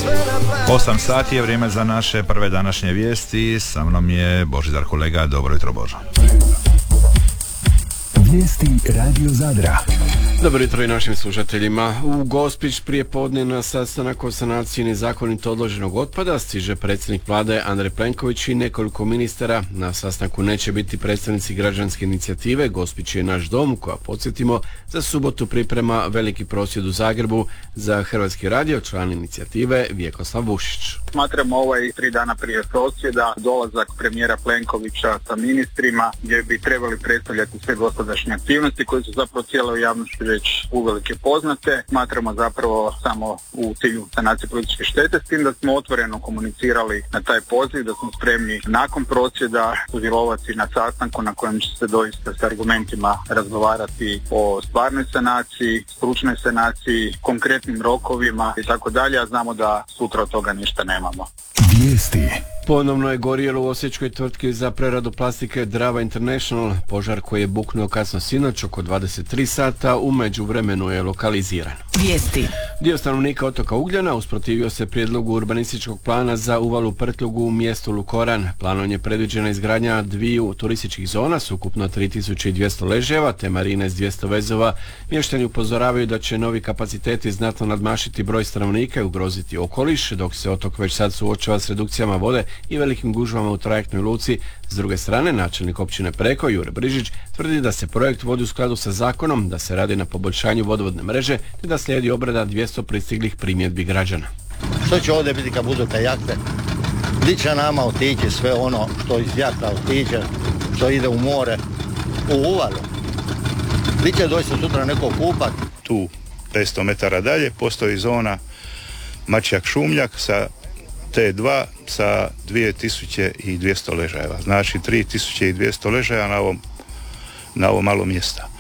8 sati je vrijeme za naše prve današnje vijesti. Sa mnom je Božidar kolega. Dobro jutro, Božo. Vijesti Radio Zadra. Dobro jutro i našim slušateljima. U Gospić prije podne na sastanak o sanaciji nezakonito odloženog otpada stiže predsjednik vlade Andrej Plenković i nekoliko ministara. Na sastanku neće biti predstavnici građanske inicijative Gospić je naš dom, koja, podsjetimo, za subotu priprema veliki prosvjed u Zagrebu. Za Hrvatski radio član inicijative Vjekoslav Vušić. Smatramo 3 dana prije prosvjeda dolazak premijera Plenkovića sa ministrima gdje bi trebali predstavljati sve gospodarske aktivnosti koje su zapravo cijeloj javnosti već uvelike poznate. Smatramo zapravo samo u cilju sanacije političke štete, s tim da smo otvoreno komunicirali na taj poziv, da smo spremni nakon prosvjeda sudjelovati na sastanku na kojem će se doista s argumentima razgovarati o stvarnoj sanaciji, stručnoj sanaciji, konkretnim rokovima i tako dalje, a znamo da sutra od toga ništa nemamo. Vijesti. Ponovno je gorjelo u osječkoj tvrtki za preradu plastike Drava International. Požar koji je buknuo kasno sinoć oko 23 sata u međuvremenu je lokaliziran. Vijesti. Dio stanovnika otoka Ugljana usprotivio se prijedlogu urbanističkog plana za uvalu Prtljugu u mjestu Lukoran. Planom je predviđena izgradnja 2 turističkih zona s ukupno 3200 ležajeva te marine s 200 vezova. Mještani upozoravaju da će novi kapaciteti znatno nadmašiti broj stanovnika i ugroziti okoliš, dok se otok već sad suočava s redukcijama vode i velikim gužvama u trajektnoj luci. S druge strane, načelnik općine Preko, Jure Brižić, tvrdi da se projekt vodi u skladu sa zakonom, da se radi na poboljšanju vodovodne mreže te da slijedi obrada 200 pristiglih primjedbi građana. Što će ovdje biti kad budu te jahte? Gdje će nama otići sve ono što iz jahta otiče, što ide u more, u uvalu? Gdje će doći sutra neko kupat? Tu 500 metara dalje postoji zona Mačjak-Šumljak sa T2 sa 2200 ležajeva. Znači 3200 ležaja na ovo malo mjesta.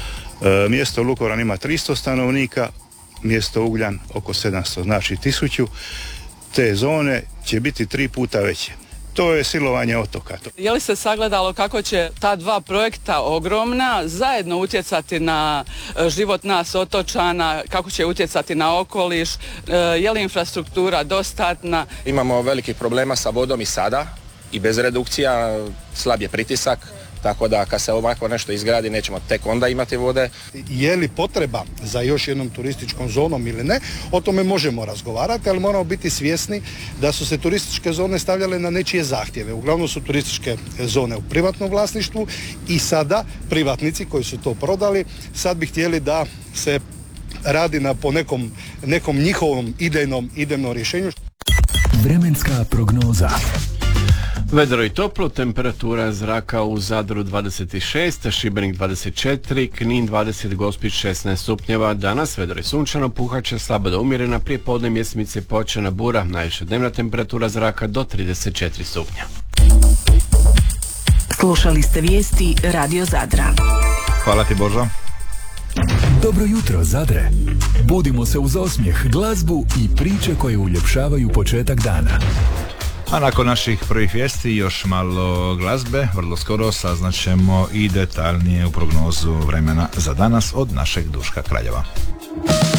Mjesto Lukoran ima 300 stanovnika, mjesto Ugljan oko 700, znači 1000. Te zone će biti 3 puta veće. To je silovanje otoka. Je li se sagledalo kako će ta 2 projekta ogromna zajedno utjecati na život nas otočana, kako će utjecati na okoliš, je li infrastruktura dostatna? Imamo velikih problema sa vodom i sada i bez redukcija, slab je pritisak. Tako da kad se ovako nešto izgradi nećemo tek onda imati vode. Je li potreba za još jednom turističkom zonom ili ne, o tome možemo razgovarati, ali moramo biti svjesni da su se turističke zone stavljale na nečije zahtjeve. Uglavnom su turističke zone u privatnom vlasništvu i sada privatnici koji su to prodali sad bi htjeli da se radi po nekom njihovom idejnom rješenju. Vremenska prognoza. Vedro i toplo, temperatura zraka u Zadru 26, Šibenik 24, Knin 20, Gospić 16 stupnjeva. Danas vedro i sunčano, puhaće slabo do umjerena, prije podne mjesemice počena bura, najviša dnevna temperatura zraka do 34 stupnja. Slušali ste vijesti Radio Zadra. Hvala ti, Božo. Dobro jutro, Zadre. Budimo se uz osmijeh, glazbu i priče koje uljepšavaju početak dana. A nakon naših prvih vijesti još malo glazbe, vrlo skoro saznaćemo i detaljnije u prognozu vremena za danas od našeg Duška Kraljeva.